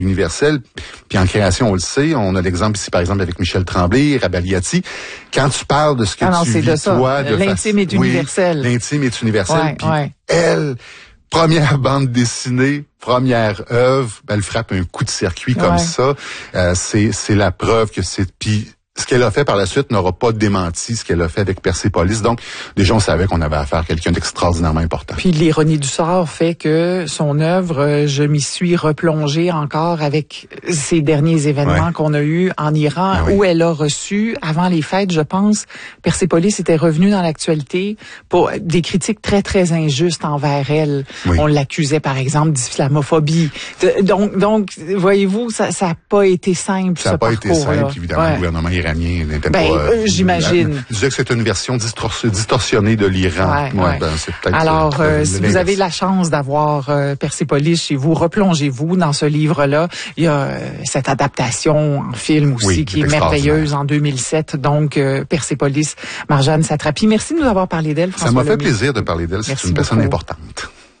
universel. Puis en création, on le sait, on a l'exemple ici, par exemple, avec Michel Tremblay, Rabaliati. Quand tu parles de ce que tu vis, toi... L'intime est universel. Oui, l'intime est universel. Puis elle, première bande dessinée, première œuvre, elle frappe un coup de circuit comme ça. C'est la preuve que c'est... Puis ce qu'elle a fait par la suite n'aura pas démenti ce qu'elle a fait avec Persépolis. Donc, déjà, on savait qu'on avait affaire à quelqu'un d'extraordinairement important. Puis l'ironie du sort fait que son œuvre, je m'y suis replongée encore avec ces derniers événements qu'on a eus en Iran, où elle a reçu, avant les fêtes, je pense, Persépolis était revenu dans l'actualité pour des critiques très, très injustes envers elle. On l'accusait, par exemple, d'islamophobie. Donc, voyez-vous, ça n'a pas été simple, ce parcours-là. Ça n'a pas été simple, évidemment, le gouvernement iranien n'était pas... j'imagine. Je disais que c'est une version distorsionnée de l'Iran. C'est peut-être... Alors, si vous avez la chance d'avoir Persépolis chez vous, replongez-vous dans ce livre-là. Il y a cette adaptation en film aussi qui est merveilleuse en 2007. Donc, Persépolis, Marjane Satrapi. Merci de nous avoir parlé d'elle, François Ça m'a fait Lemay. plaisir de parler d'elle. C'est une personne importante.